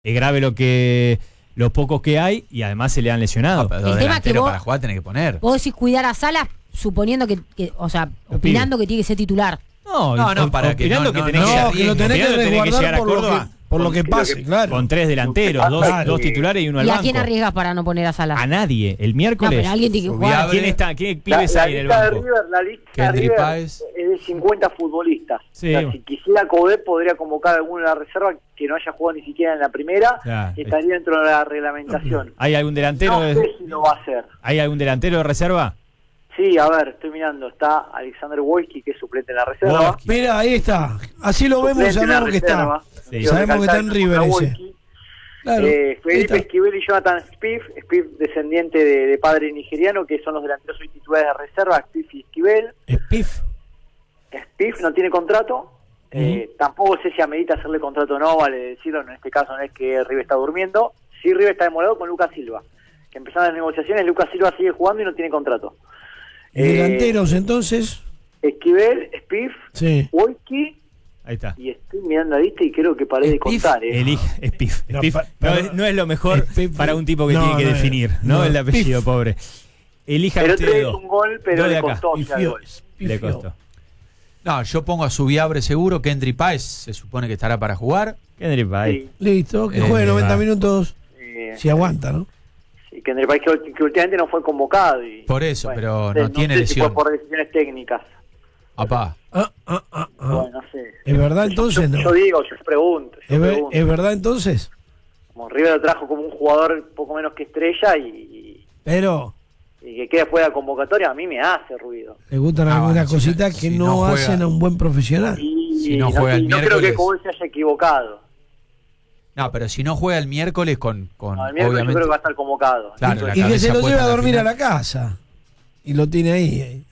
Es grave los pocos que hay y además se le han lesionado. No, pero El tema es que vos- para jugar tenés que poner. Vos decís cuidar a Salas suponiendo o sea, opinando que tiene que ser titular. No, para que opinando no, tenés no, que, que lo tenés que opinando tenés resguardar llegar a por lo Córdoba por lo que pase, claro. con 3 delanteros, Claro. 2 titulares y uno al ¿Y a banco. quién arriesgas para no poner a Salas? A nadie. El No, miércoles. pero alguien tiene que jugar. ¿Qué pibes hay en el lista de banco? River, la lista de Kendry River Páez. es de 50 futbolistas. Sí. O sea, si quisiera Codé podría convocar a alguno de la reserva que no haya jugado ni siquiera en la primera, Claro. que estaría dentro de la reglamentación. ¿Hay algún delantero? No sé si lo va a hacer. ¿Hay algún delantero de reserva? Sí, a ver, estoy mirando, está Alexander Wojcik, que es suplente en la reserva. Wojcik. Mira, ahí está. Así lo vemos y Suplente en la sabemos que está. reserva. Sí. Quiero Sabemos que está recalcar en que River está ese. Wojcik. Claro. ahí Felipe está. Esquivel y Jonathan Spiff descendiente de padre nigeriano, que son los delanteros hoy titulares de reserva, Spiff y Esquivel. Spiff. Spiff no tiene contrato, tampoco sé si amerita hacerle contrato o no, vale decirlo, en este caso no es que River está durmiendo, sí River está demorado con Lucas Silva, que empezaron las negociaciones, Lucas Silva sigue jugando y no tiene contrato. ¿Y delanteros entonces? Esquivel, Spiff, Sí. Wojcik, Ahí está. y estoy mirando la lista y creo que paré de Spiff, contar. Spiff. No, Spiff no es lo mejor Spiff, para un tipo que no, tiene que no, definir, ¿no? no, El apellido, Spiff. pobre. Elija Pero usted otro es dos. un gol, pero Dos de le acá. costó ya el gol. Le costó. No, yo pongo a Subiabre seguro. Kendry Páez se supone que estará para jugar. Kendry Páez. Sí, Listo, que juegue 90 minutos. eh, Si aguanta, ¿no? sí, que en el país que últimamente no fue convocado. Y, Por eso, pero no sé tiene si lesión. fue por decisiones técnicas. Apá. Bueno, no sé. ¿Es verdad entonces? Yo No. digo, yo pregunto. ¿Es verdad entonces? Como River lo trajo como un jugador poco menos que estrella y Pero que quede fuera de convocatoria, a mí me hace ruido. le gustan algunas bueno, cositas si que no no juega- hacen a un buen profesional. Y Si no juega el no creo que miércoles. Cobol se haya equivocado. No, pero si no juega el miércoles con No, el miércoles yo obviamente. creo que va a estar convocado. Claro, la Y que cabeza se lo puesta lleve a en la dormir a final. la casa. Y lo tiene ahí.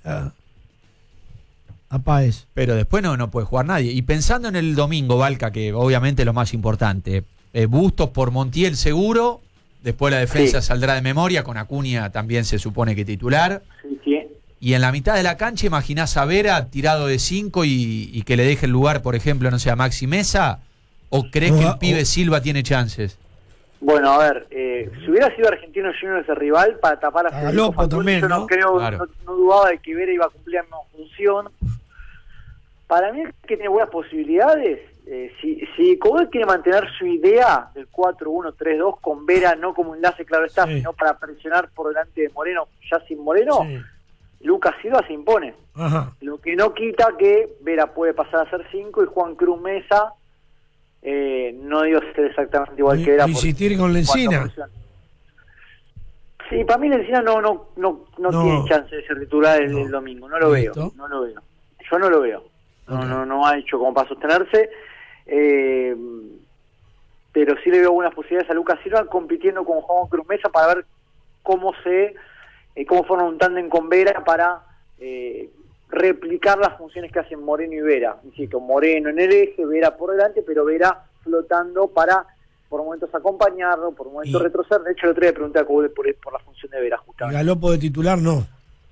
A Páez. Pero después no puede jugar nadie. Y pensando en el domingo, Valca, que obviamente es lo más importante. Bustos por Montiel seguro. Después la defensa Sí. saldrá de memoria. Con Acuña también se supone que titular. Sí, sí. Y en la mitad de la cancha imaginás a Vera tirado de 5 y que le deje el lugar, por ejemplo, no sé, a Maxi Mesa. ¿O crees que el pibe Silva tiene chances? Bueno, a ver, si hubiera sido Argentinos Juniors de rival para tapar a Federico Galopo Facundo, también, yo no ¿no? creo, Claro. no dudaba de que Vera iba a cumplir la misma función. Para mí es que tiene buenas posibilidades. Si Cobol quiere mantener su idea del 4-1-3-2 con Vera no como enlace, claro está, Sí. sino para presionar por delante de Moreno, ya sin Moreno, Sí. Lucas Silva se impone. Ajá. Lo que no quita que Vera puede pasar a ser 5 y Juan Cruz Mesa, no digo ser exactamente igual que Vera. por- Insistir con en cuanto a Lencina. presión. Sí, para mí Lencina no No. tiene chance de ser titular el No. domingo, no lo Listo. veo, no lo veo. Yo no lo veo. Ok. No ha hecho como para sostenerse. Pero sí le veo buenas posibilidades a Lucas Silva compitiendo con Juan Cruz Mesa para ver cómo forman un tándem con Vera para replicar las funciones que hacen Moreno y Vera. Insisto, Moreno en el eje, Vera por delante, pero Vera flotando para por momentos acompañarlo, por momentos Y- retroceder. De hecho, el otro día le pregunté a Cobol por la función de Vera, Y justamente. Galopo de titular no.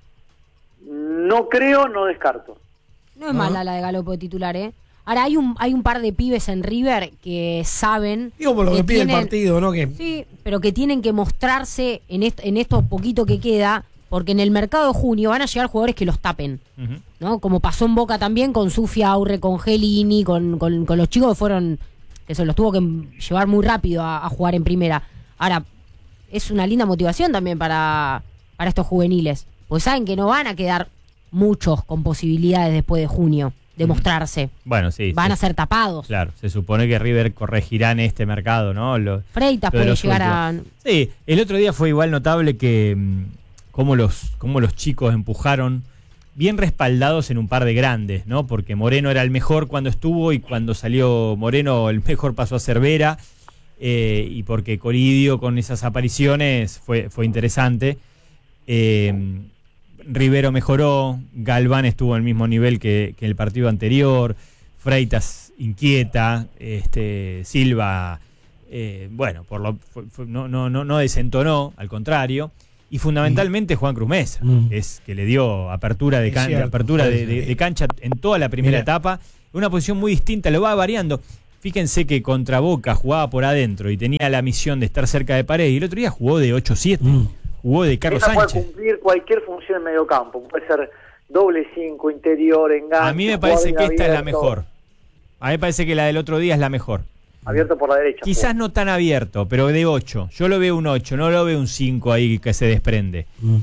No creo, no descarto. No es mala la de Galopo de titular, ¿eh? Ahora, hay un par de pibes en River que saben... Digo por lo que pide el tienen- partido, ¿no? Que Sí, pero que tienen que mostrarse en esto poquito que queda, porque en el mercado de junio van a llegar jugadores que los tapen, Ujú. ¿no? Como pasó en Boca también con Sufia Aurre, con Gelini, con los chicos que fueron... que se los tuvo que llevar muy rápido a jugar en primera. Ahora, es una linda motivación también para estos juveniles, porque saben que no van a quedar muchos con posibilidades después de junio de mostrarse. Bueno, sí. Van sí. a ser tapados. Claro, se supone que River corregirá en este mercado, ¿no? Freitas Lo de puede los llegar a... últimos. Sí, el otro día fue igual notable que cómo los chicos empujaron bien respaldados en un par de grandes, ¿no? Porque Moreno era el mejor cuando estuvo y cuando salió Moreno el mejor pasó a ser Vera, y porque Coridio con esas apariciones fue interesante. Rivero mejoró, Galván estuvo al mismo nivel que el partido anterior, Freitas inquieta, Silva, bueno, no desentonó, al contrario, y fundamentalmente Juan Cruz Mesa, es que le dio apertura de Es cancha, cierto, apertura sí, de sí. cancha en toda la primera Mira. etapa, una posición muy distinta, lo va variando. Fíjense que contra Boca jugaba por adentro y tenía la misión de estar cerca de pared, y el otro día jugó de 8-7, jugó de Carlos Esa puede Sánchez. cumplir cualquier función en medio campo. Puede ser doble 5, interior, enganche. A mí me parece jugar que esta es la abierto, mejor. A mí me parece que la del otro día es la mejor. Abierto por la derecha. Quizás no tan abierto, pero de 8. Yo lo veo un 8, no lo veo un 5 ahí que se desprende.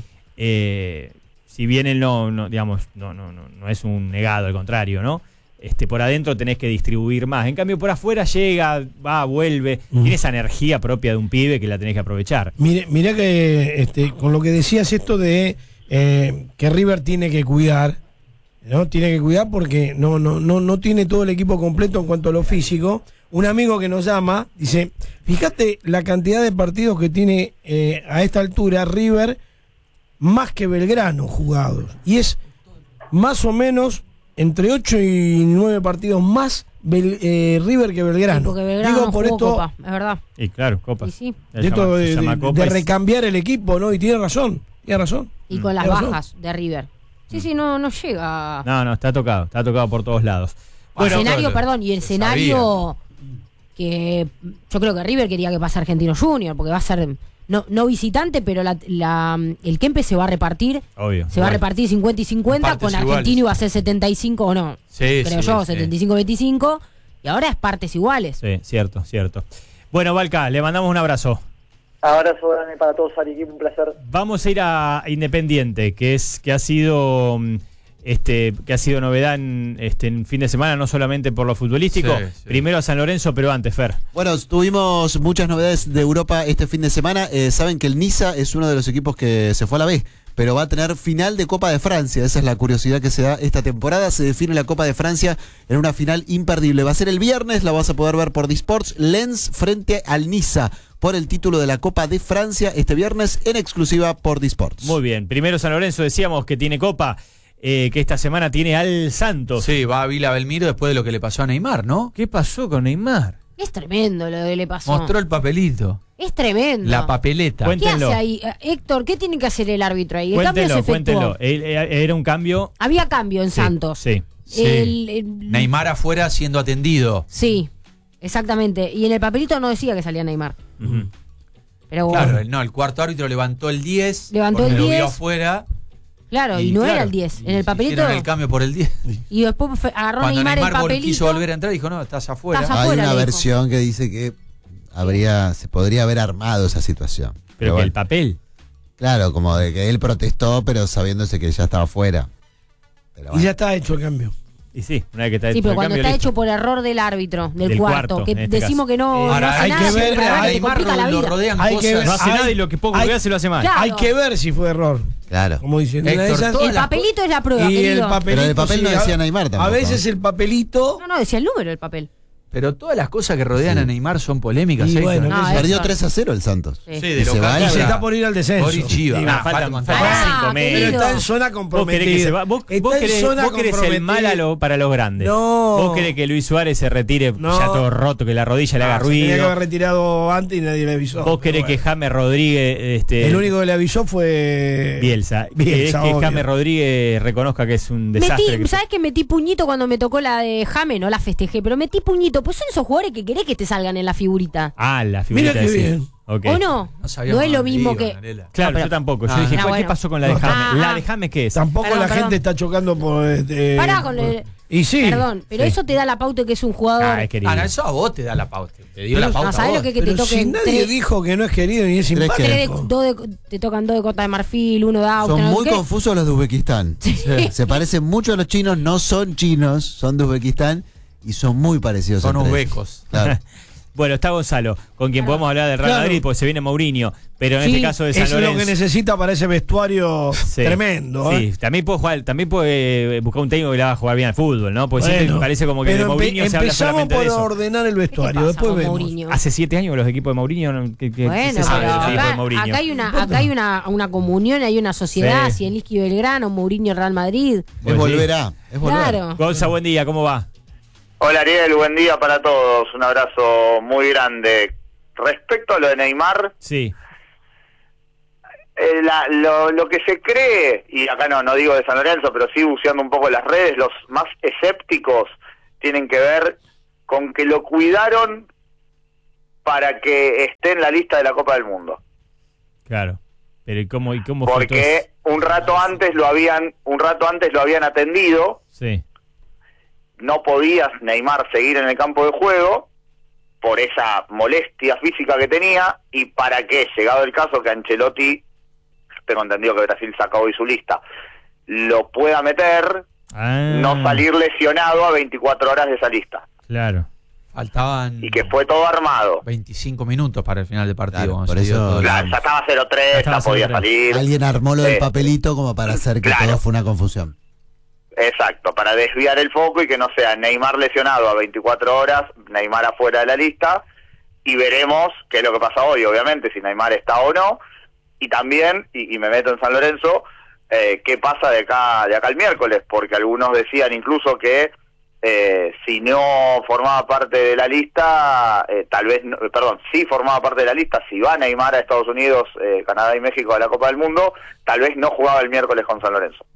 Si bien él no es un negado, al contrario, ¿no? Por adentro tenés que distribuir más. En cambio, por afuera llega, va, vuelve. Tiene esa energía propia de un pibe que la tenés que aprovechar. Mirá que con lo que decías esto de que River tiene que cuidar, ¿no? Tiene que cuidar porque no tiene todo el equipo completo en cuanto a lo físico. Un amigo que nos llama dice, fíjate la cantidad de partidos que tiene a esta altura River más que Belgrano jugados. Y es más o menos entre 8 y 9 partidos más River que Belgrano. Sí, porque Belgrano Digo no por jugó esto, Copa, es verdad. Y claro, Copa. Y sí. de esto de recambiar el equipo, ¿no? Y tiene razón. Y con las Tiene razón. bajas de River. Sí, no llega. No, está tocado por todos lados. El escenario, lo- perdón, y el lo escenario que yo creo que River quería que pase Argentino Junior, porque va a ser no visitante, pero el Kempe se va a repartir. Obvio. Se va a repartir 50 y 50, Partes con Argentino iguales. iba a ser 75 o no. Sí, creo sí, yo, sí. 75-25, y ahora es partes iguales. Sí, cierto. Bueno, Valca, le mandamos un abrazo. Abrazo grande para todos, Ari, un placer. Vamos a ir a Independiente, que ha sido novedad en fin de semana, no solamente por lo futbolístico. Sí. Primero a San Lorenzo, pero antes, Fer. Bueno, tuvimos muchas novedades de Europa este fin de semana. Saben que el Niza es uno de los equipos que se fue a la B, pero va a tener final de Copa de Francia. Esa es la curiosidad que se da esta temporada. Se define la Copa de Francia en una final imperdible. Va a ser el viernes, la vas a poder ver por Disports. Lens frente al Niza por el título de la Copa de Francia este viernes en exclusiva por Disports. Muy bien. Primero San Lorenzo, decíamos que tiene Copa, que esta semana tiene al Santos. Sí, va a Vila Belmiro después de lo que le pasó a Neymar, ¿no? ¿Qué pasó con Neymar? Es tremendo lo que le pasó. Mostró el papelito, Es tremendo. la papeleta. Cuenta- ¿Qué hace Cuéntenlo. ahí? Héctor, ¿qué tiene que hacer el árbitro ahí? El cambio se Cuéntenlo. efectuó. Era un cambio. Había cambio en Sí, Santos. Sí. Sí. Neymar afuera siendo atendido. Sí, exactamente. Y en el papelito no decía que salía Neymar. Ujú. Pero bueno, Claro, el cuarto árbitro levantó el 10. Levantó porque el lo 10. vio afuera. claro, y no claro, era el 10. En el papelito. hicieron el cambio por el 10. Y después agarró Cuando Neymar el Neymar papelito. quiso volver a entrar, dijo, no, estás afuera. Estás Hay afuera, una le dijo. versión que dice que se podría haber armado esa situación. Pero que bueno, el papel. claro, como de que él protestó, pero sabiéndose que ya estaba fuera. Pero Y bueno. ya está hecho el cambio. Y sí, una vez que está Sí, hecho pero el cuando cambio, está listo. hecho por error del árbitro, del Del cuarto, cuarto, que en este decimos caso. que no, Ahora, no hace hay nada, que siempre ver, te hay- complica la lo vida. rodean Hay que cosas. ver- No hace Hay- nada y lo que poco que hace lo hace mal. Claro. Hay que ver si fue error. Claro. Como dicen, una de Héctor, esas- todas El las papelito es la prueba, y el querido. papelito, Pero el papel no sí, decía Neymar A tampoco. veces el papelito. No, decía el número del papel. Pero todas las cosas que rodean a Neymar son polémicas. Y Héctor. bueno, No, Perdió Héctor. 3-0 el Santos. Sí. Sí, Y de se local. va Y se Ahora, está por ir al descenso. Ori Chiva. Digo, Ah, faltan contar. cinco meses. pero está en querido. zona Vos comprometida. querés que se va. Vos Está en zona vos querés el comprometida. mal para los grandes. No. Vos querés que Luis Suárez se retire No. ya todo roto, que la rodilla le haga Se tenía que haber ruido. retirado antes y nadie le avisó. Vos querés Pero que James Rodríguez. el único que le avisó fue Bielsa. Bielsa, Que obvio. James Rodríguez reconozca que es un desastre. ¿Sabes que metí puñito cuando me tocó la de Jame? No la festejé, pero metí puñito. Pues son esos jugadores que querés que te salgan en la figurita. Ah, la figurita Mira qué de sí. bien. Ok. ¿O no? No sabíamos es lo dónde mismo iba, que. Narela. Claro, No, pero- yo tampoco. Yo Ah. dije, Ah, ¿qué bueno. pasó con la de No. James? Ah, ¿La ah. de James qué es? Tampoco Perdón, la perdón. gente está chocando por. Pará con el- Y sí. Perdón, pero Sí. eso te da la pauta de que es un jugador. Ah, es querido. Ah, no, eso a vos te da la pauta. Te dio Pero la pauta no, ¿sabés a lo vos. que te Pero toquen si nadie tres- dijo que no es querido ni es ¿Tres simpático. qué? tres te tocan 2 de Costa de Marfil, 1 de Austria. Son no sé muy qué. confusos los de Uzbekistán. Se parecen mucho a los chinos, no son chinos, son de Uzbekistán y son muy parecidos Son entre ellos. uzbecos. Claro. Bueno, está Gonzalo, con quien podemos hablar del Real Claro. Madrid, porque se viene Mourinho, pero en Sí, este caso de San Eso es lo Lorenzo. que necesita para ese vestuario Sí. tremendo. Sí, también puede buscar un técnico que le haga jugar bien al fútbol, ¿no? Porque siempre Bueno, parece como que de pero Mourinho se habla empezamos solamente por de eso. ordenar el ¿Qué vestuario, pasa después con vemos. Mourinho? Hace 7 años que los equipos de Mourinho Bueno, se sabe pero de los equipos de acá, Mourinho. acá hay una comunión, hay una sociedad, Sí. Zielinski Belgrano, Mourinho Real Madrid. Es volverá, es volver. Claro. Gonza, buen día, ¿cómo va? Hola Ariel, buen día para todos, un abrazo muy grande. Respecto a lo de Neymar, Sí. lo que se cree, y acá no digo de San Lorenzo, pero sí buceando un poco las redes, los más escépticos tienen que ver con que lo cuidaron para que esté en la lista de la Copa del Mundo. Claro. Pero ¿y cómo fue todo Porque eso? un rato antes lo habían atendido, Sí. no podía Neymar seguir en el campo de juego por esa molestia física que tenía, y para que, llegado el caso que Ancelotti, tengo entendido que Brasil sacó hoy su lista, lo pueda meter, no salir lesionado a 24 horas de esa lista. Claro. Faltaban Y que fue todo armado. 25 minutos para el final del partido. Claro, cuando por se dio eso- todo el- Claro, ya estaba 0-3, Ya ya estaba podía 0-3. salir. Alguien armó lo del Sí. papelito como para hacer que Claro. todo fue una confusión. Exacto, para desviar el foco y que no sea Neymar lesionado a 24 horas, Neymar afuera de la lista, y veremos qué es lo que pasa hoy, obviamente, si Neymar está o no, y también, y me meto en San Lorenzo, qué pasa de acá al miércoles, porque algunos decían incluso que si no formaba parte de la lista, sí formaba parte de la lista, si va Neymar a Estados Unidos, Canadá y México a la Copa del Mundo, tal vez no jugaba el miércoles con San Lorenzo.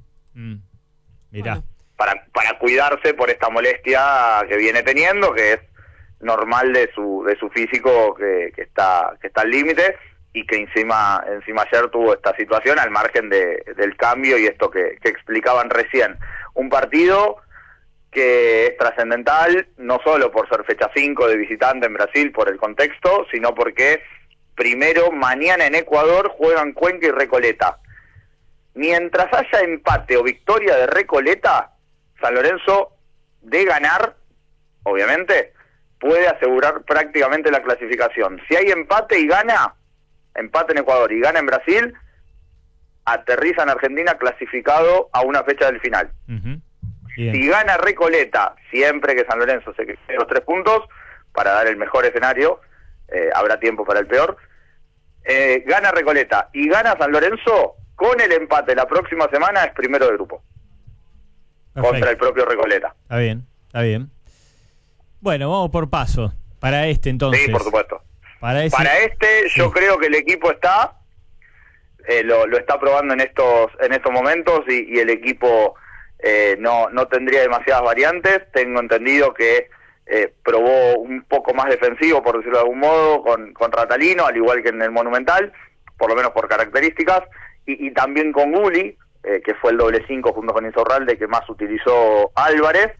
Mirá. Para cuidarse por esta molestia que viene teniendo, que es normal de su físico, que está al límite, y que encima ayer tuvo esta situación al margen del cambio y esto que explicaban recién. Un partido que es trascendental, no solo por ser fecha 5 de visitante en Brasil, por el contexto, sino porque primero mañana en Ecuador juegan Cuenca y Recoleta. Mientras haya empate o victoria de Recoleta, San Lorenzo, de ganar, obviamente, puede asegurar prácticamente la clasificación. Si hay empate y gana, empate en Ecuador y gana en Brasil, aterriza en Argentina clasificado a una fecha del final. Bien. Si gana Recoleta, siempre que San Lorenzo se quede los 3 puntos, para dar el mejor escenario, habrá tiempo para el peor, gana Recoleta y gana San Lorenzo, con el empate la próxima semana es primero de grupo. Perfecto. Contra el propio Recoleta. Está bien. Bueno, vamos por paso. Para entonces. Sí, por supuesto. Para Yo sí. creo que el equipo está, lo está probando en estos momentos, y el equipo no tendría demasiadas variantes. Tengo entendido que probó un poco más defensivo, por decirlo de algún modo, con Ratalino, al igual que en el Monumental, por lo menos por características, y también con Gulli, que fue el doble 5 junto con Insaurralde que más utilizó Álvarez.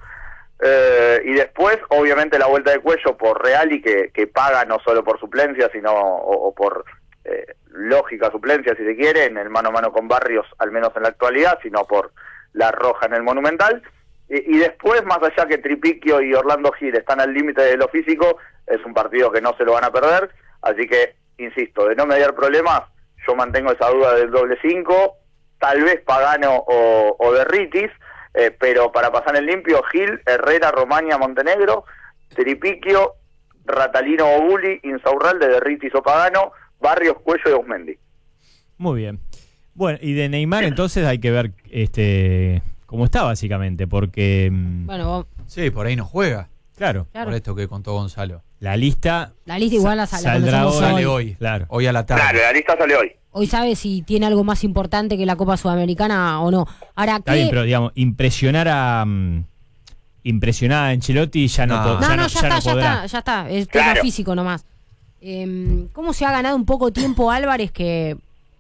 Y después, obviamente, la vuelta de Cuello por Reali, que paga no solo por suplencia, sino o por lógica suplencia, si se quiere, en el mano a mano con Barrios, al menos en la actualidad, sino por la roja en el Monumental. Y después, más allá que Tripiquio y Orlando Gil están al límite de lo físico, es un partido que no se lo van a perder. Así que, insisto, de no mediar problemas, yo mantengo esa duda del doble 5, tal vez Pagano o Derritis. Pero para pasar en limpio, Gil, Herrera, Romaña, Montenegro, Tripiquio, Ratalino o Gulli, Insaurralde, Derritis o Pagano, Barrios, Cuello y Ausmendi. Muy bien. Bueno, y de Neymar entonces hay que ver cómo está básicamente, porque Bueno, Sí, por ahí no juega. claro, Por esto que contó Gonzalo. la lista la lista igual la saldrá conocemos Sale hoy. hoy. Claro. Hoy a la tarde. Claro, la lista sale hoy. Hoy sabe si tiene algo más importante que la Copa Sudamericana o no. Ahora, Está bien, pero digamos, impresionar a Ancelotti ya no, No. No, ya no podrá. ya está. Es tema Claro. físico nomás. ¿Cómo se ha ganado un poco tiempo Álvarez que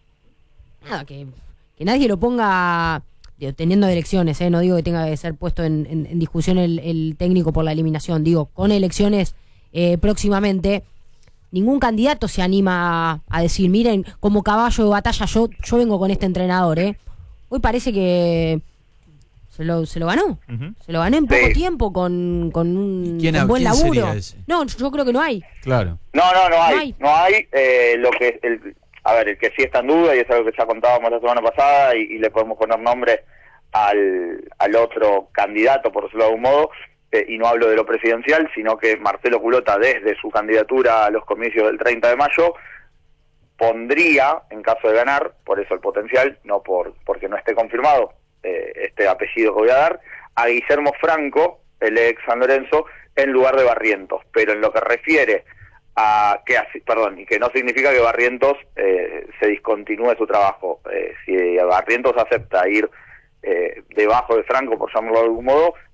nadie lo ponga, digo, teniendo elecciones, no digo que tenga que ser puesto en discusión el técnico por la eliminación, digo, con elecciones próximamente, ningún candidato se anima a decir, miren, como caballo de batalla yo vengo con este entrenador, Hoy parece que se lo ganó. Ujú. Se lo ganó en poco Sí. tiempo con un con buen quién laburo. sería ese? No, yo creo que no hay. Claro. No hay. hay. No hay. El que sí está en duda, y es algo que ya contábamos la semana pasada, y le podemos poner nombre al otro candidato, por decirlo de algún modo, y no hablo de lo presidencial, sino que Marcelo Culota, desde su candidatura a los comicios del 30 de mayo, pondría, en caso de ganar, por eso el potencial, no porque no esté confirmado este apellido que voy a dar, a Guillermo Franco, el ex San Lorenzo, en lugar de Barrientos. Pero en lo que refiere a y que no significa que Barrientos se discontinúe su trabajo. Si Barrientos acepta ir debajo de Franco, por llamarlo de algún modo,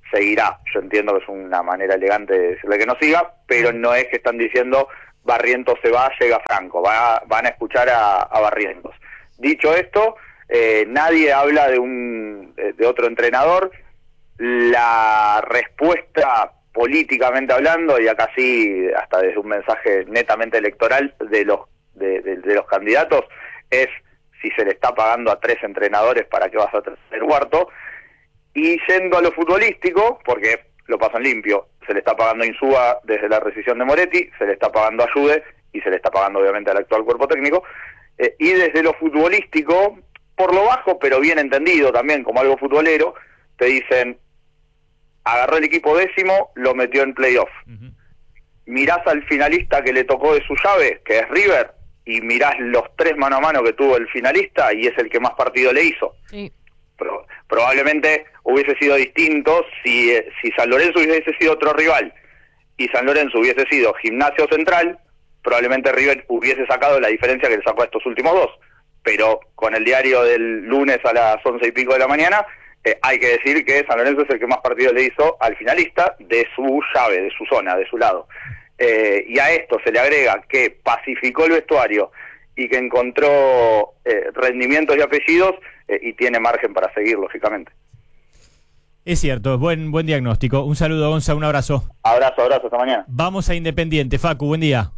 seguirá. Yo entiendo que es una manera elegante de decirle que no siga, pero no es que están diciendo Barrientos se va, llega Franco. Van a escuchar a Barrientos. Dicho esto, nadie habla de otro entrenador. La respuesta políticamente hablando, y acá sí, hasta desde un mensaje netamente electoral de los candidatos, es si se le está pagando a 3 entrenadores, ¿para qué vas a tener el cuarto? Y yendo a lo futbolístico, porque lo pasan limpio, se le está pagando a Insúa desde la rescisión de Moretti, se le está pagando a Jude y se le está pagando obviamente al actual cuerpo técnico, y desde lo futbolístico, por lo bajo, pero bien entendido también como algo futbolero, te dicen, agarró el equipo 10º, lo metió en playoff. Mirás al finalista que le tocó de su llave, que es River, y mirás los 3 mano a mano que tuvo el finalista, y es el que más partido le hizo. Sí. Probablemente hubiese sido distinto si San Lorenzo hubiese sido otro rival y San Lorenzo hubiese sido Gimnasio Central, probablemente River hubiese sacado la diferencia que le sacó a estos últimos 2. Pero con el diario del lunes a las 11 y pico de la mañana, hay que decir que San Lorenzo es el que más partido le hizo al finalista de su llave, de su zona, de su lado. Y a esto se le agrega que pacificó el vestuario y que encontró rendimientos y apellidos, y tiene margen para seguir, lógicamente. Es cierto, buen diagnóstico. Un saludo, Gonza, un abrazo. Abrazo, hasta mañana. Vamos a Independiente. Facu, buen día.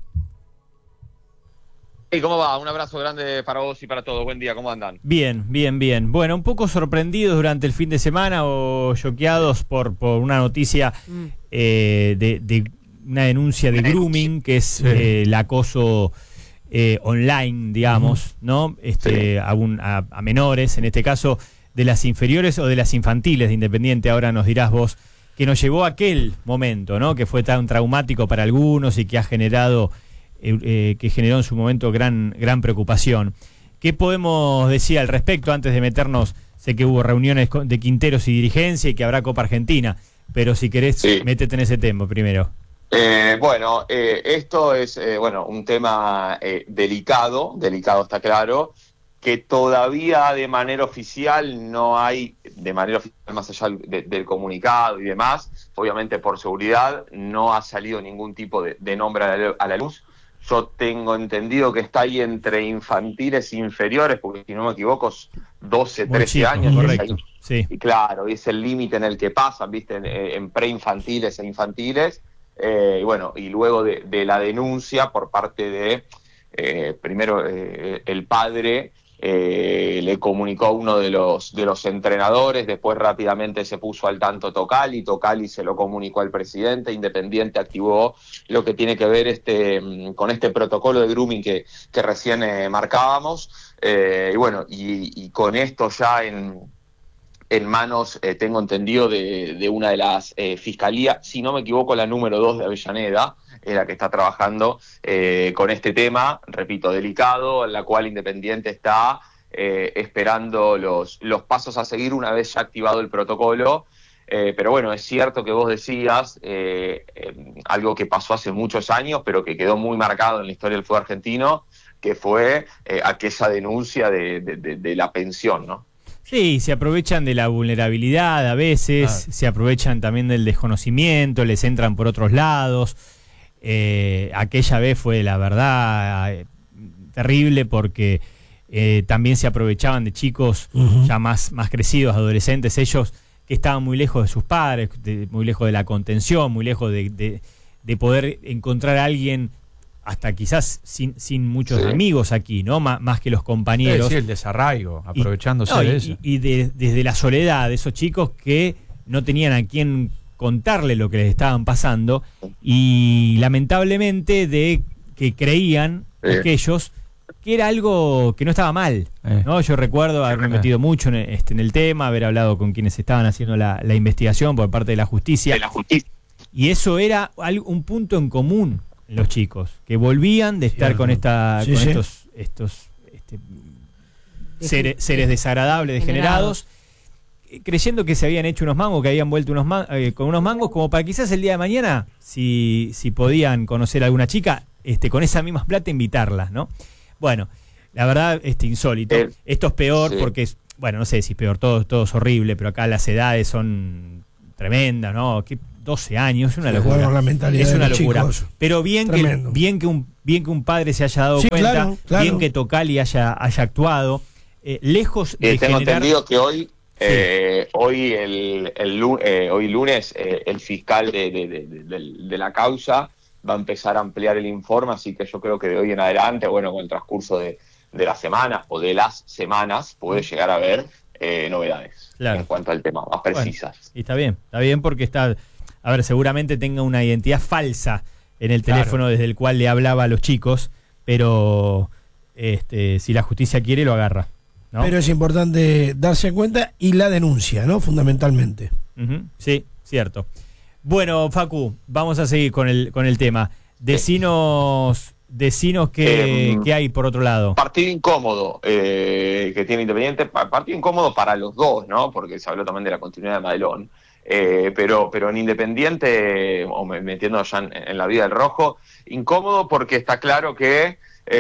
Hey, ¿cómo va? Un abrazo grande para vos y para todos. Buen día, ¿cómo andan? Bien. Bueno, un poco sorprendidos durante el fin de semana o choqueados por una noticia de una denuncia de grooming, que es el acoso online, digamos, ¿no? A menores, en este caso de las inferiores o de las infantiles de Independiente, ahora nos dirás vos, que nos llevó a aquel momento, ¿no? Que fue tan traumático para algunos y que ha generado, que generó en su momento gran preocupación. ¿Qué podemos decir al respecto antes de meternos? Sé que hubo reuniones de Quinteros y dirigencia y que habrá Copa Argentina, pero si querés, métete en ese tema primero. Esto es un tema delicado está claro, que todavía de manera oficial no hay, de manera oficial más allá del comunicado y demás, obviamente por seguridad no ha salido ningún tipo de nombre a la luz. Yo tengo entendido que está ahí entre infantiles e inferiores, porque si no me equivoco es 12, 13 años. Correcto, sí. Y claro, es el límite en el que pasan, ¿viste? En preinfantiles e infantiles. Y luego de la denuncia por parte de, primero el padre le comunicó a uno de los entrenadores, después rápidamente se puso al tanto Tocali se lo comunicó al presidente, Independiente activó lo que tiene que ver con este protocolo de grooming que recién marcábamos, y con esto ya en manos, tengo entendido, de una de las fiscalías, si no me equivoco, la número 2 de Avellaneda, es la que está trabajando con este tema, repito, delicado, en la cual Independiente está esperando los pasos a seguir una vez ya activado el protocolo. Pero bueno, es cierto que vos decías algo que pasó hace muchos años, pero que quedó muy marcado en la historia del fútbol argentino, que fue aquella denuncia de la pensión, ¿no? Sí, se aprovechan de la vulnerabilidad a veces, se aprovechan también del desconocimiento, les entran por otros lados. Aquella vez fue, la verdad, terrible porque también se aprovechaban de chicos ya más crecidos, adolescentes, ellos que estaban muy lejos de sus padres, muy lejos de la contención, muy lejos de poder encontrar a alguien, hasta quizás sin muchos amigos aquí, ¿no? Más que los compañeros. Sí, el desarraigo, aprovechándose de eso. Y desde la soledad de esos chicos que no tenían a quién contarle lo que les estaban pasando, y lamentablemente de que creían aquellos que era algo que no estaba mal, ¿no? Yo recuerdo haberme metido mucho en el tema, haber hablado con quienes estaban haciendo la investigación por parte de la justicia. Y eso era un punto en común en los chicos, que volvían de estar con estos seres desagradables, degenerados, creyendo que se habían hecho unos mangos, que habían vuelto con unos mangos, como para quizás el día de mañana, si podían conocer a alguna chica, con esa misma plata invitarlas, ¿no? Bueno, la verdad, insólito. Esto es peor porque, no sé si es peor, todo es horrible, pero acá las edades son tremenda, ¿no? 12 años, es una Sí, locura. jugar con la mentalidad Es de una los locura. chicos. Pero bien que un padre se haya dado Sí, cuenta, claro. bien que Tocali haya actuado, lejos de Tengo generar... entendido que hoy, Sí. hoy lunes, el fiscal de la causa va a empezar a ampliar el informe, así que yo creo que de hoy en adelante, bueno, con el transcurso de la semana o de las semanas, puede llegar a haber novedades Claro. en cuanto al tema, más precisas. Bueno, y está bien porque está, a ver, seguramente tenga una identidad falsa en el Claro. teléfono desde el cual le hablaba a los chicos, pero si la justicia quiere lo agarra, ¿no? Pero es importante darse cuenta y la denuncia, ¿no? Fundamentalmente. Ujú, sí, cierto. Bueno, Facu, vamos a seguir con el tema. Decinos qué hay por otro lado. Partido incómodo que tiene Independiente, partido incómodo para los dos, ¿no? Porque se habló también de la continuidad de Madelón. Pero en Independiente, o metiendo ya en la vida del rojo, incómodo porque está claro que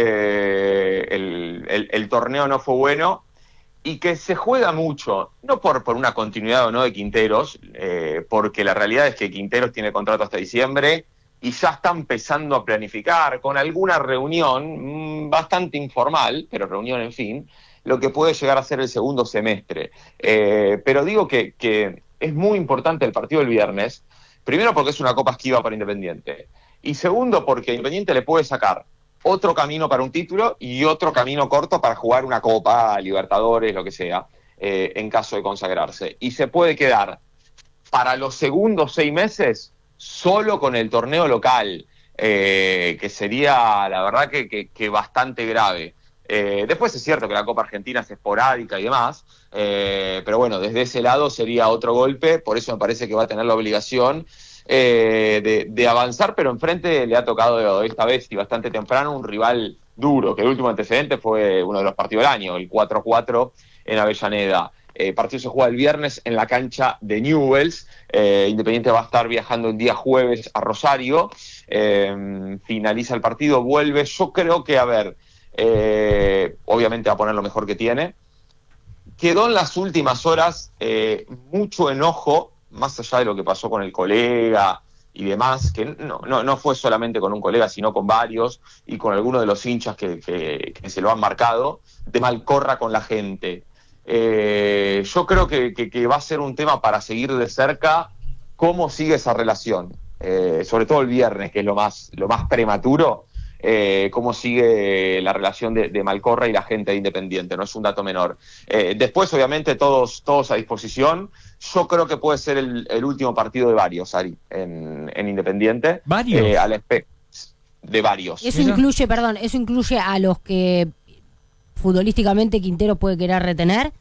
el torneo no fue bueno y que se juega mucho, no por una continuidad o no de Quinteros, porque la realidad es que Quinteros tiene contrato hasta diciembre y ya está empezando a planificar con alguna reunión bastante informal, pero reunión en fin, lo que puede llegar a ser el segundo semestre. Pero digo que es muy importante el partido del viernes, primero porque es una copa esquiva para Independiente, y segundo porque Independiente le puede sacar otro camino para un título y otro camino corto para jugar una copa, Libertadores, lo que sea, en caso de consagrarse. Y se puede quedar para los segundos 6 meses solo con el torneo local, que sería, la verdad, que bastante grave. Después es cierto que la Copa Argentina es esporádica y demás, pero bueno, desde ese lado sería otro golpe, por eso me parece que va a tener la obligación de avanzar, pero enfrente le ha tocado esta vez y bastante temprano un rival duro, que el último antecedente fue uno de los partidos del año, el 4-4 en Avellaneda. El partido se juega el viernes en la cancha de Newell's. Independiente va a estar viajando el día jueves a Rosario. Finaliza el partido, vuelve. Yo creo que, obviamente va a poner lo mejor que tiene. Quedó en las últimas horas mucho enojo, más allá de lo que pasó con el colega y demás, que no fue solamente con un colega, sino con varios y con algunos de los hinchas que se lo han marcado, de Malcorra con la gente. Yo creo que va a ser un tema para seguir de cerca cómo sigue esa relación, sobre todo el viernes, que es lo más prematuro, cómo sigue la relación de Malcorra y la gente de Independiente, no es un dato menor. Después, obviamente, todos a disposición. Yo creo que puede ser el último partido de varios, Ari, en Independiente. ¿Varios? De varios. Eso incluye a los que futbolísticamente Quintero puede querer retener.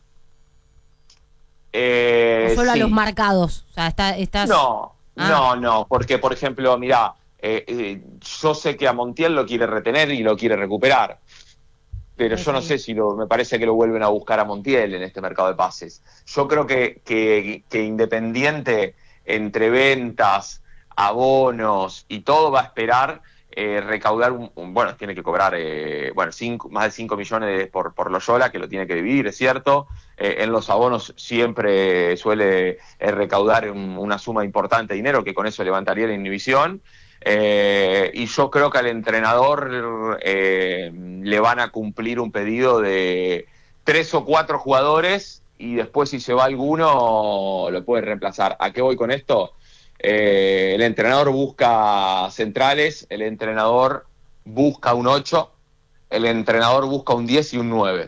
¿O solo a los marcados? O sea, estás... No, porque, por ejemplo, mirá, yo sé que a Montiel lo quiere retener y lo quiere recuperar, pero yo no sé si me parece que lo vuelven a buscar a Montiel en este mercado de pases. Yo creo que Independiente, entre ventas, abonos y todo, va a esperar recaudar bueno, tiene que cobrar más de 5 millones por Loyola, que lo tiene que dividir, es cierto. En los abonos siempre suele recaudar una suma importante de dinero, que con eso levantaría la inhibición. Y yo creo que al entrenador le van a cumplir un pedido de 3 o 4 jugadores y después, si se va alguno, lo puede reemplazar. ¿A qué voy con esto? El entrenador busca centrales, el entrenador busca un 8, el entrenador busca un 10 y un 9.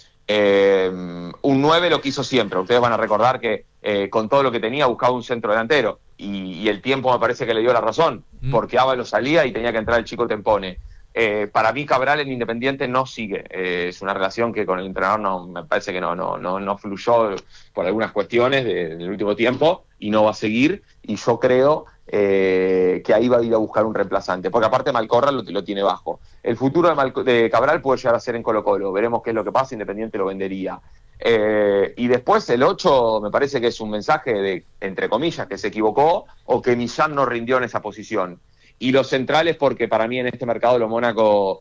Un 9 lo quiso siempre. Ustedes van a recordar que con todo lo que tenía buscaba un centro delantero y el tiempo me parece que le dio la razón, porque Ábalos salía y tenía que entrar el chico Tempone. Para mí Cabral en Independiente no sigue, es una relación que con el entrenador me parece que no fluyó por algunas cuestiones del último tiempo y no va a seguir, y yo creo que ahí va a ir a buscar un reemplazante, porque aparte Malcorra lo tiene bajo. El futuro de Cabral puede llegar a ser en Colo-Colo, veremos qué es lo que pasa, Independiente lo vendería. Y después el 8 me parece que es un mensaje de, entre comillas, que se equivocó o que Millán no rindió en esa posición. Y los centrales, porque para mí en este mercado lo Mónaco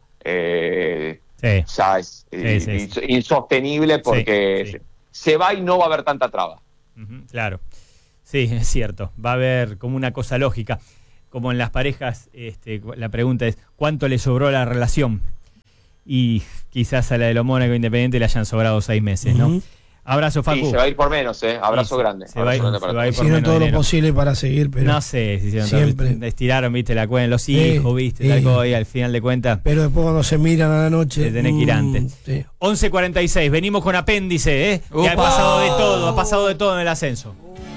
ya es insostenible, porque se va y no va a haber tanta traba. Claro. Sí, es cierto. Va a haber como una cosa lógica. Como en las parejas, la pregunta es, ¿cuánto le sobró a la relación? Y quizás a la de los Mónaco Independiente le hayan sobrado 6 meses, ¿no? Abrazo, Facu. Sí, se va a ir por menos, Abrazo grande. Se va a ir por Hicieron menos todo lo dinero. posible para seguir, pero No sé si hicieron siempre. todo, estiraron, viste, la cuenta, los hijos, viste, tal cosa, y al final de cuentas Pero después cuando se miran a la noche... te tenés que ir antes. Sí. 11:46, venimos con apéndice, que ha pasado de todo en el ascenso.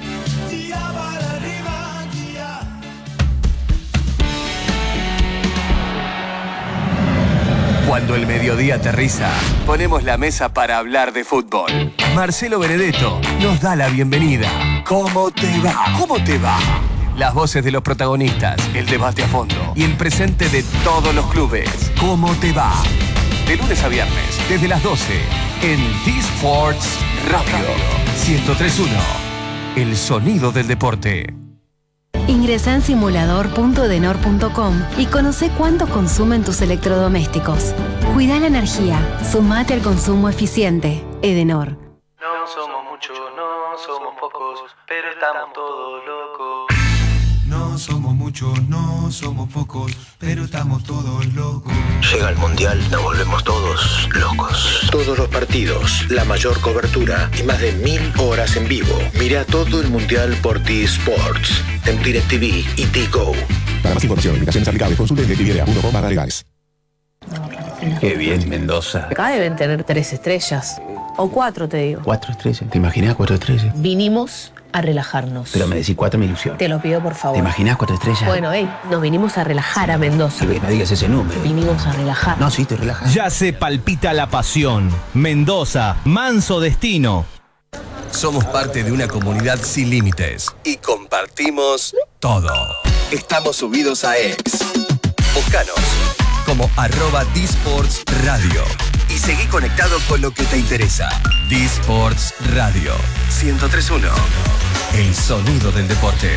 Cuando el mediodía aterriza, ponemos la mesa para hablar de fútbol. Marcelo Benedetto nos da la bienvenida. ¿Cómo te va? ¿Cómo te va? Las voces de los protagonistas, el debate a fondo y el presente de todos los clubes. ¿Cómo te va? De lunes a viernes, desde las 12, en D-Sports Radio 103.1. El sonido del deporte. Ingresá en simulador.edenor.com y conoce cuánto consumen tus electrodomésticos. Cuida la energía. Sumate al consumo eficiente. Edenor. No somos muchos, no somos pocos, pero estamos todos locos. No somos muchos, no somos pocos, pero estamos todos locos. Llega el Mundial, nos volvemos todos locos. Todos los partidos, la mayor cobertura y más de 1000 horas en vivo. Mira todo el Mundial por T-Sports, en DirecTV y T-Go. Para más información, invitaciones aplicables, consulte en DirecTV.com/legales. Qué bien, Mendoza. Acá deben tener 3 estrellas. O 4, te digo. 4 estrellas. ¿Te imaginas 4 estrellas? Vinimos a relajarnos. Pero me decís 4, me ilusión. Te lo pido, por favor. ¿Te imaginas 4 estrellas? Bueno, nos vinimos a relajar a Mendoza. No digas ese número. Vinimos a relajar. No, sí, estoy relajado. Ya se palpita la pasión. Mendoza, manso destino. Somos parte de una comunidad sin límites y compartimos todo. Estamos subidos a X. Búscanos como @D-Sports Radio y seguí conectado con lo que te interesa. D-Sports Radio 103.1. El sonido del deporte.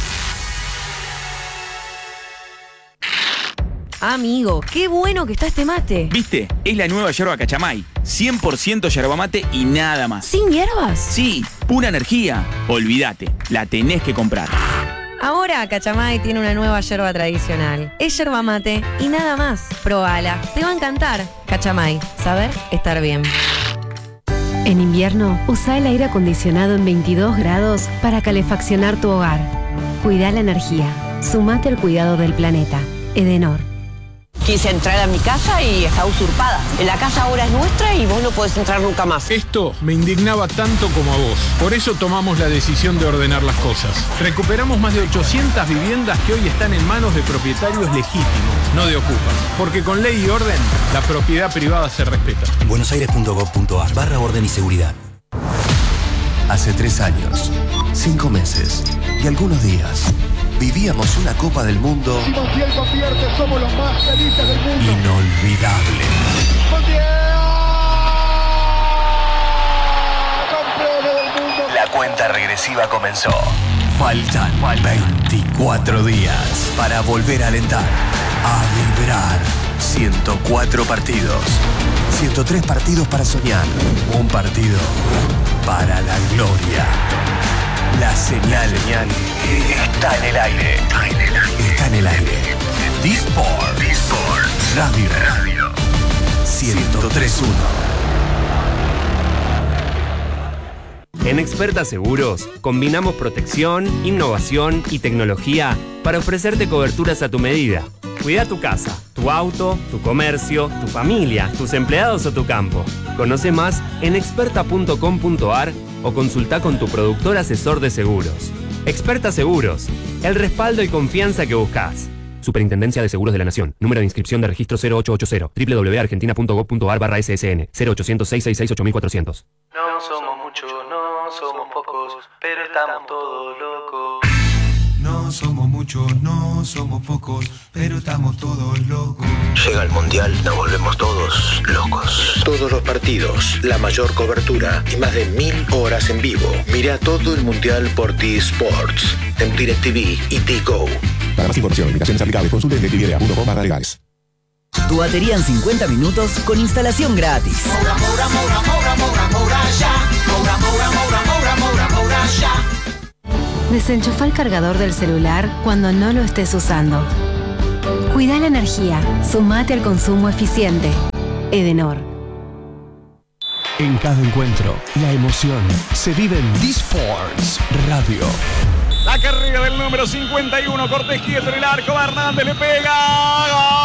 Amigo, qué bueno que está este mate. ¿Viste? Es la nueva yerba Cachamay. 100% yerba mate y nada más. ¿Sin hierbas? Sí, pura energía. Olvídate, la tenés que comprar. Ahora Cachamay tiene una nueva yerba tradicional. Es yerba mate y nada más. Probala, te va a encantar. Cachamay, saber estar bien. En invierno, usa el aire acondicionado en 22 grados para calefaccionar tu hogar. Cuida la energía. Sumate al cuidado del planeta. Edenor. Quise entrar a mi casa y está usurpada. La casa ahora es nuestra y vos no podés entrar nunca más. Esto me indignaba tanto como a vos. Por eso tomamos la decisión de ordenar las cosas. Recuperamos más de 800 viviendas que hoy están en manos de propietarios legítimos, no de ocupas. Porque con ley y orden, la propiedad privada se respeta. buenosaires.gov.ar/orden y seguridad. Hace 3 años, 5 meses y algunos días, vivíamos una Copa del Mundo Montiel convierte, somos los más felices del mundo. inolvidable. Campeones del mundo. La cuenta regresiva comenzó. Faltan 24 días para volver a alentar, a vibrar. 104 partidos, 103 partidos para soñar, un partido para la gloria. La señal está en el aire. Está en el aire. D-Sports Radio 103.1. En Experta Seguros, combinamos protección, innovación y tecnología para ofrecerte coberturas a tu medida. Cuida tu casa, tu auto, tu comercio, tu familia, tus empleados o tu campo. Conoce más en experta.com.ar o consulta con tu productor asesor de seguros. Experta Seguros, el respaldo y confianza que buscas. Superintendencia de Seguros de la Nación. Número de inscripción de registro 0880. www.argentina.gov.ar/ssn 0800-666-8400. No somos muchos, no somos pocos, pero estamos todos locos. No somos muchos, no somos pocos, pero estamos todos locos. Llega el Mundial, nos volvemos todos locos. Todos los partidos, la mayor cobertura y más de 1000 horas en vivo. Mira todo el Mundial por T-Sports, en DirecTV y T-Go. Para más información, invitaciones aplicables, consulte en DirecTV.com/legales. Tu batería en 50 minutos con instalación gratis. Moura, moura, moura, moura, moura, moura, ya. Moura, moura, moura, moura, moura, moura, ya. Desenchufa el cargador del celular cuando no lo estés usando. Cuida la energía. Sumate al consumo eficiente. Edenor. En cada encuentro, la emoción se vive en D-Sports Radio. La carrera del número 51, Cortés quieto en el arco, Hernández le pega.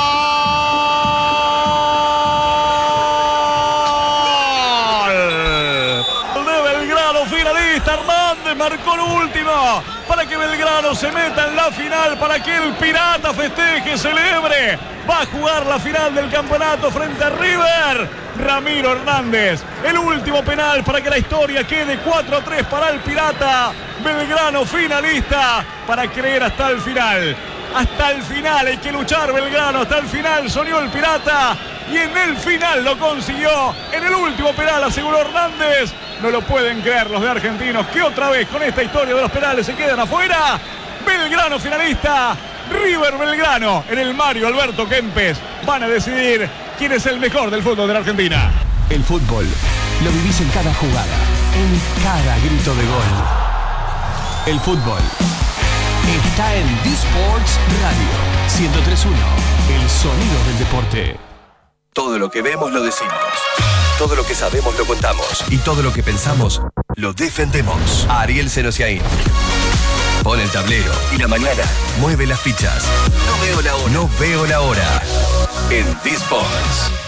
¡Gol! De Belgrano, finalista, Hernández marcó lo último para que Belgrano se meta en la final, para que el Pirata festeje, celebre. Va a jugar la final del campeonato frente a River. Ramiro Hernández, el último penal para que la historia quede 4-3 para el Pirata. Belgrano finalista para creer hasta el final. Hasta el final hay que luchar Belgrano, hasta el final soñó el Pirata y en el final lo consiguió. En el último penal aseguró Hernández. No lo pueden creer los de Argentinos que otra vez con esta historia de los penales se quedan afuera. Belgrano finalista, River Belgrano en el Mario Alberto Kempes. Van a decidir quién es el mejor del fútbol de la Argentina. El fútbol lo vivís en cada jugada, en cada grito de gol. El fútbol está en D-Sports Radio 103.1, el sonido del deporte. Todo lo que vemos lo decimos. Todo lo que sabemos lo contamos. Y todo lo que pensamos lo defendemos. Ariel Senosiaín. Pone el tablero y la mañana mueve las fichas. No veo la hora. En D-Sports.